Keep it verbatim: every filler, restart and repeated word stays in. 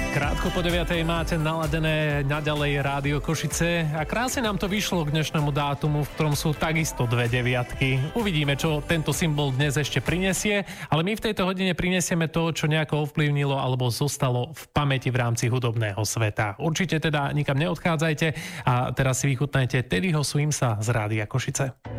Krátko po deviatej máte naladené naďalej Rádio Košice a krásne nám to vyšlo k dnešnému dátumu, v ktorom sú takisto dve deviatky. Uvidíme, čo tento symbol dnes ešte prinesie, ale my v tejto hodine prinesieme to, čo nejako ovplyvnilo alebo zostalo v pamäti v rámci hudobného sveta. Určite teda nikam neodchádzajte a teraz si vychutnajte Teddyho Swimsa z Rádia Košice.